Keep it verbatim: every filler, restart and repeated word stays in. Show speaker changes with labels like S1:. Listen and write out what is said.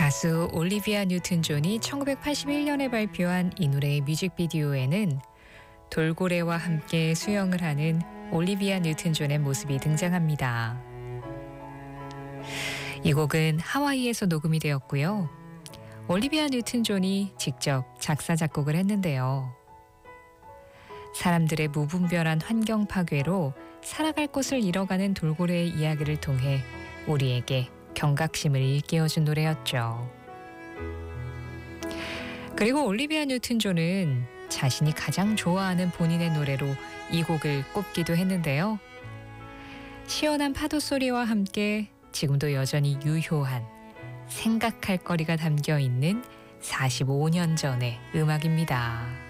S1: 가수 올리비아 뉴튼 존이 천구백팔십일 년에 발표한 이 노래의 뮤직비디오에는 돌고래와 함께 수영을 하는 올리비아 뉴튼 존의 모습이 등장합니다. 이 곡은 하와이에서 녹음이 되었고요. 올리비아 뉴튼 존이 직접 작사 작곡을 했는데요. 사람들의 무분별한 환경 파괴로 살아갈 곳을 잃어가는 돌고래의 이야기를 통해 우리에게 경각심을 일깨워준 노래였죠. 그리고 올리비아 뉴튼 존은 자신이 가장 좋아하는 본인의 노래로 이 곡을 꼽기도 했는데요. 시원한 파도 소리와 함께 지금도 여전히 유효한 생각할 거리가 담겨 있는 사십오 년 전의 음악입니다.